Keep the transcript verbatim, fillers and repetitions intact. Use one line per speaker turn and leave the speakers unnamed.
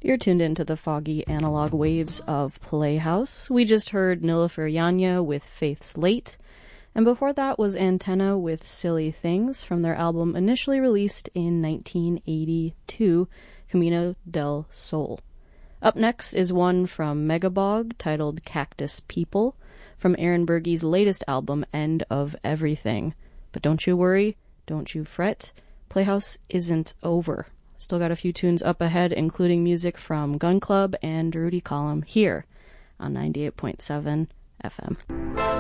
You're tuned into the foggy analog waves of Playhouse. We just heard Nilüfer Yanya with Faith's Late, and before that was Antenna with Silly Things from their album initially released in nineteen eighty-two, Camino del Sol. Up next is one from Megabog titled Cactus People from Aaron Berge's latest album, End of Everything. But don't you worry, don't you fret, Playhouse isn't over. Still got a few tunes up ahead, including music from Gun Club and Rudy Collum here on ninety-eight point seven F M.